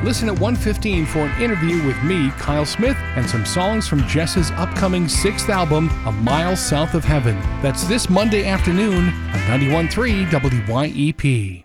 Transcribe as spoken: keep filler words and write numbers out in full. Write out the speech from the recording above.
Listen at one fifteen for an interview with me, Kyle Smith, and some songs from Jess's upcoming sixth album, A Mile South of Heaven. That's this Monday afternoon on ninety-one point three W Y E P.